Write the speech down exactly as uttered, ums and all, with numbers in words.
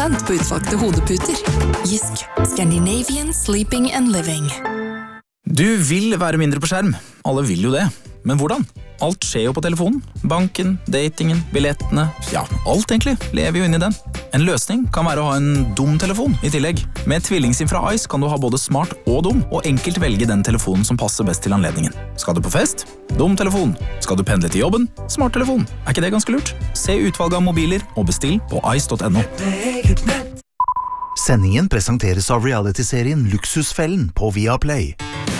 prosent på utvalgte hodeputer. Jysk, Scandinavian Sleeping and Living. Du vil være mindre på skjerm. Alle vil jo det. Men hvordan? Alt skjer jo på telefonen. Banken, datingen, billettene, ja, alt egentlig lever jo inn i den. En løsning kan være å ha en dum telefon i tillegg. Med tvillingsim fra Ice kan du ha både smart og dum, og enkelt velge den telefonen som passer best til anledningen. Skal du på fest? Dum telefon. Skal du pendle til jobben? Smart telefon. Er ikke det ganske lurt? Se utvalget av mobiler og bestill på ice punktum no. Sendingen presenteres av reality-serien Luksusfellen på Viaplay.